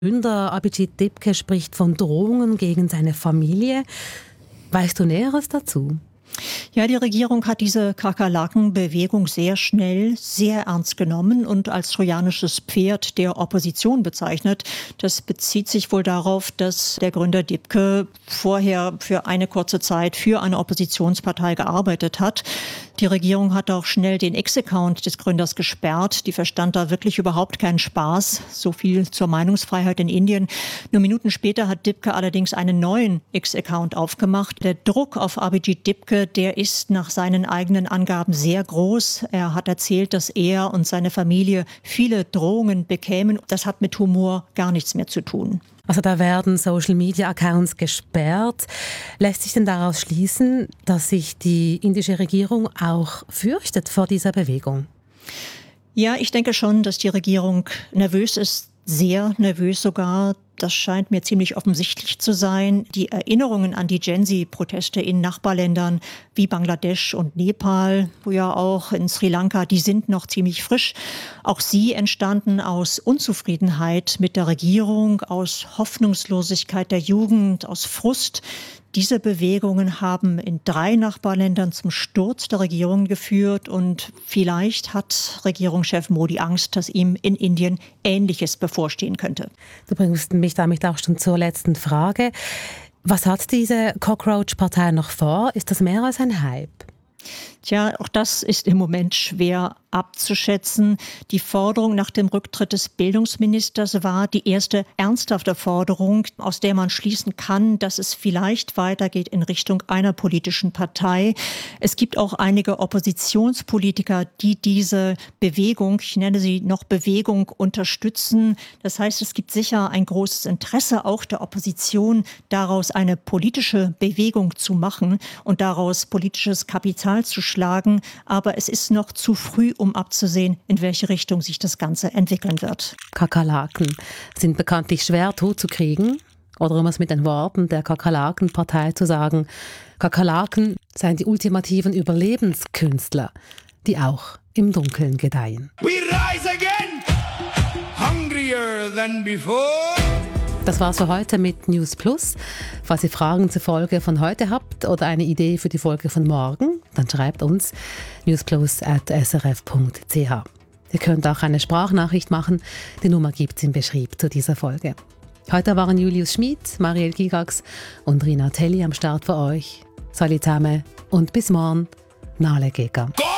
Gründer Abhijit Dipke spricht von Drohungen gegen seine Familie. Weißt du Näheres dazu? Ja, die Regierung hat diese Kakerlaken-Bewegung sehr schnell, sehr ernst genommen und als trojanisches Pferd der Opposition bezeichnet. Das bezieht sich wohl darauf, dass der Gründer Dipke vorher für eine kurze Zeit für eine Oppositionspartei gearbeitet hat. Die Regierung hat auch schnell den X-Account des Gründers gesperrt. Die verstand da wirklich überhaupt keinen Spaß. So viel zur Meinungsfreiheit in Indien. Nur Minuten später hat Dipke allerdings einen neuen X-Account aufgemacht. Der Druck auf Abhijit Dipke, der ist nach seinen eigenen Angaben sehr groß. Er hat erzählt, dass er und seine Familie viele Drohungen bekämen. Das hat mit Humor gar nichts mehr zu tun. Also da werden Social-Media-Accounts gesperrt. Lässt sich denn daraus schließen, dass sich die indische Regierung auch fürchtet vor dieser Bewegung? Ja, ich denke schon, dass die Regierung nervös ist, sehr nervös sogar. Das scheint mir ziemlich offensichtlich zu sein. Die Erinnerungen an die Gen-Z-Proteste in Nachbarländern wie Bangladesch und Nepal, wo ja auch in Sri Lanka, die sind noch ziemlich frisch. Auch sie entstanden aus Unzufriedenheit mit der Regierung, aus Hoffnungslosigkeit der Jugend, aus Frust. Diese Bewegungen haben in 3 Nachbarländern zum Sturz der Regierung geführt und vielleicht hat Regierungschef Modi Angst, dass ihm in Indien Ähnliches bevorstehen könnte. Du bringst mich damit auch schon zur letzten Frage. Was hat diese Cockroach-Partei noch vor? Ist das mehr als ein Hype? Tja, auch das ist im Moment schwer abzuschätzen. Die Forderung nach dem Rücktritt des Bildungsministers war die erste ernsthafte Forderung, aus der man schließen kann, dass es vielleicht weitergeht in Richtung einer politischen Partei. Es gibt auch einige Oppositionspolitiker, die diese Bewegung, ich nenne sie noch Bewegung, unterstützen. Das heißt, es gibt sicher ein großes Interesse auch der Opposition, daraus eine politische Bewegung zu machen und daraus politisches Kapital zu schlagen. Aber es ist noch zu früh, um abzusehen, in welche Richtung sich das Ganze entwickeln wird. Kakerlaken sind bekanntlich schwer totzukriegen. Oder um es mit den Worten der Kakerlaken-Partei zu sagen, Kakerlaken seien die ultimativen Überlebenskünstler, die auch im Dunkeln gedeihen. We rise again, hungrier than before. Das war's für heute mit News Plus. Falls ihr Fragen zur Folge von heute habt oder eine Idee für die Folge von morgen, dann schreibt uns newsplus@srf.ch. Ihr könnt auch eine Sprachnachricht machen. Die Nummer gibt's im Beschrieb zu dieser Folge. Heute waren Julius Schmid, Marielle Gigax und Rina Telli am Start für euch. Salut zusammen und bis morgen. Nale Geka.